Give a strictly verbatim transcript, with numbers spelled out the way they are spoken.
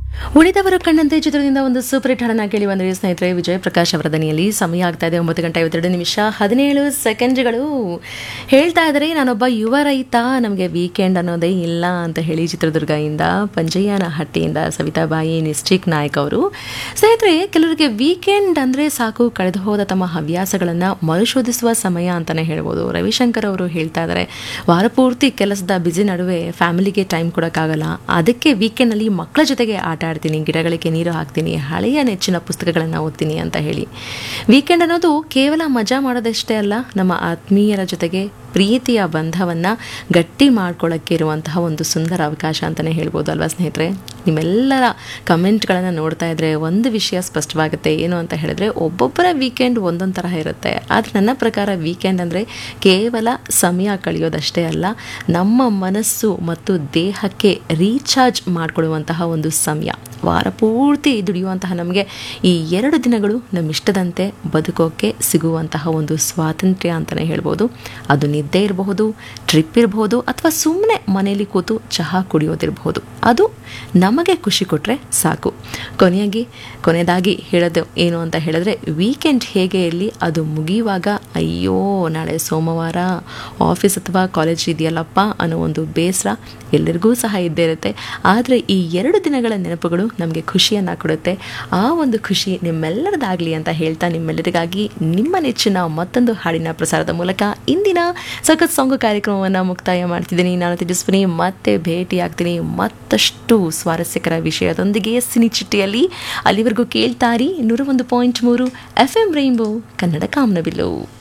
ಉಳಿದವರು ಕಣ್ಣಂತೆ ಚಿತ್ರದಿಂದ ಒಂದು ಸೂಪರ್ ಹಿಟ್ ಹಾಡನ್ನ ಕೇಳಿ ಬಂದರೆ ಸ್ನೇಹಿತರೆ, ವಿಜಯ್ ಪ್ರಕಾಶ್ ಅವರ ದನಿಯಲ್ಲಿ. ಸಮಯ ಆಗ್ತಾ ಇದೆ ಒಂಬತ್ತು ಗಂಟೆ ಐವತ್ತೆರಡು ನಿಮಿಷ ಹದಿನೇಳು ಸೆಕೆಂಡ್ಗಳು. ಹೇಳ್ತಾ ಇದ್ದಾರೆ, ನಾನೊಬ್ಬ ಯುವ ರೈತ, ನಮಗೆ ವೀಕೆಂಡ್ ಅನ್ನೋದೇ ಇಲ್ಲ ಅಂತ ಹೇಳಿ ಚಿತ್ರದುರ್ಗದಿಂದ ಪಂಜಯ್ಯನ ಹಟ್ಟಿಯಿಂದ ಸವಿತಾಬಾಯಿ ನಿಸ್ಟಿಕ್ ನಾಯಕ್ ಅವರು. ಸ್ನೇಹಿತರೆ, ಕೆಲವರಿಗೆ ವೀಕೆಂಡ್ ಅಂದರೆ ಸಾಕು, ಕಳೆದು ಹೋದ ತಮ್ಮ ಹವ್ಯಾಸಗಳನ್ನು ಮರುಶೋಧಿಸುವ ಸಮಯ ಅಂತಲೇ ಹೇಳ್ಬೋದು. ರವಿಶಂಕರ್ ಅವರು ಹೇಳ್ತಾ ಇದ್ದಾರೆ, ವಾರ ಪೂರ್ತಿ ಕೆಲಸದ ಬ್ಯುಸಿ ನಡುವೆ ಫ್ಯಾಮಿಲಿಗೆ ಟೈಮ್ ಕೊಡೋಕ್ಕಾಗಲ್ಲ, ಅದಕ್ಕೆ ವೀಕೆಂಡ್ನಲ್ಲಿ ಮಕ್ಕಳ ಜೊತೆಗೆ ಆಟ ಆಡ್ತೀನಿ, ಗಿಡಗಳಿಗೆ ನೀರು ಹಾಕ್ತೀನಿ, ಹಳೆಯ ನೆಚ್ಚಿನ ಪುಸ್ತಕಗಳನ್ನು ಓದ್ತೀನಿ ಅಂತ ಹೇಳಿ. ವೀಕೆಂಡ್ ಅನ್ನೋದು ಕೇವಲ ಮಜಾ ಮಾಡೋದಷ್ಟೇ ಅಲ್ಲ, ನಮ್ಮ ಆತ್ಮೀಯರ ಜೊತೆಗೆ ಪ್ರೀತಿಯ ಬಂಧವನ್ನು ಗಟ್ಟಿ ಮಾಡ್ಕೊಳ್ಳೋಕ್ಕೆ ಇರುವಂತಹ ಒಂದು ಸುಂದರ ಅವಕಾಶ ಅಂತಲೇ ಹೇಳ್ಬೋದು ಅಲ್ವಾ ಸ್ನೇಹಿತರೆ. ನಿಮ್ಮೆಲ್ಲರ ಕಮೆಂಟ್ಗಳನ್ನು ನೋಡ್ತಾ ಇದ್ದರೆ ಒಂದು ವಿಷಯ ಸ್ಪಷ್ಟವಾಗುತ್ತೆ, ಏನು ಅಂತ ಹೇಳಿದ್ರೆ, ಒಬ್ಬೊಬ್ಬರ ವೀಕೆಂಡ್ ಒಂದೊಂದು ತರಹ ಇರುತ್ತೆ. ಆದರೆ ನನ್ನ ಪ್ರಕಾರ ವೀಕೆಂಡ್ ಅಂದರೆ ಕೇವಲ ಸಮಯ ಕಳೆಯೋದಷ್ಟೇ ಅಲ್ಲ, ನಮ್ಮ ಮನಸ್ಸು ಮತ್ತು ದೇಹಕ್ಕೆ ರೀಚಾರ್ಜ್ ಮಾಡಿಕೊಳ್ಳುವಂತಹ ಒಂದು ಸಮಯ. ವಾರ ಪೂರ್ತಿ ದುಡಿಯುವಂತಹ ನಮಗೆ ಈ ಎರಡು ದಿನಗಳು ನಮ್ಮ ಇಷ್ಟದಂತೆ ಬದುಕೋಕ್ಕೆ ಸಿಗುವಂತಹ ಒಂದು ಸ್ವಾತಂತ್ರ್ಯ ಅಂತಲೇ ಹೇಳ್ಬೋದು. ಅದು ನಿದ್ದೆ ಇರಬಹುದು, ಟ್ರಿಪ್ ಇರಬಹುದು, ಅಥವಾ ಸುಮ್ಮನೆ ಮನೆಯಲ್ಲಿ ಕೂತು ಚಹಾ ಕುಡಿಯೋದಿರಬಹುದು. ಅದು ನಮಗೆ ಖುಷಿ ಕೊಟ್ಟರೆ ಸಾಕು. ಕೊನೆಯಾಗಿ ಕೊನೆಯದಾಗಿ ಹೇಳೋದು ಏನು ಅಂತ ಹೇಳಿದ್ರೆ, ವೀಕೆಂಡ್ ಹೇಗೆ ಇರಲಿ, ಅದು ಮುಗಿಯುವಾಗ ಅಯ್ಯೋ ನಾಳೆ ಸೋಮವಾರ ಆಫೀಸ್ ಅಥವಾ ಕಾಲೇಜ್ ಇದೆಯಲ್ಲಪ್ಪ ಅನ್ನೋ ಒಂದು ಬೇಸರ ಎಲ್ಲರಿಗೂ ಸಹ ಇದ್ದೇ ಇರುತ್ತೆ. ಆದರೆ ಈ ಎರಡು ದಿನಗಳ ನೆನಪುಗಳು ನಮಗೆ ಖುಷಿಯನ್ನು ಕೊಡುತ್ತೆ. ಆ ಒಂದು ಖುಷಿ ನಿಮ್ಮೆಲ್ಲರದಾಗಲಿ ಅಂತ ಹೇಳ್ತಾ, ನಿಮ್ಮೆಲ್ಲರಿಗಾಗಿ ನಿಮ್ಮ ನೆಚ್ಚಿನ ಮತ್ತೊಂದು ಹಾಡಿನ ಪ್ರಸಾರದ ಮೂಲಕ ಇಂದಿನ ಸಖತ್ ಸಾಂಗು ಕಾರ್ಯಕ್ರಮವನ್ನು ಮುಕ್ತಾಯ ಮಾಡ್ತಿದ್ದೀನಿ. ನಾನು ತೇಜಸ್ವಿನಿ, ಮತ್ತೆ ಭೇಟಿ ಆಗ್ತೀನಿ ಮತ್ತಷ್ಟು ಸ್ವಾರಸ್ಯಕರ ವಿಷಯದೊಂದಿಗೆ ಸಿನಿ ಚಿಟ್ಟಿಯಲ್ಲಿ. ಅಲ್ಲಿವರೆಗೂ ಕೇಳ್ತಾರಿ ನೂರ ಒಂದು ಪಾಯಿಂಟ್ ಮೂರು ಎಫ್ ಎಂ ರೈನ್ಬೋ ಕನ್ನಡ ಕಾಮನಬಿಲ್ಲು.